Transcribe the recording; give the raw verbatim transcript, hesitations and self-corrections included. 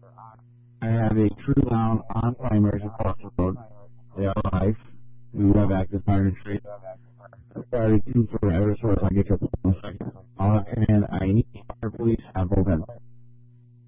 I have a True Down on primers across the road. They are live. We have active fire and trade. Sorry, two for Eversource. I'll get you up in a second. Uh, and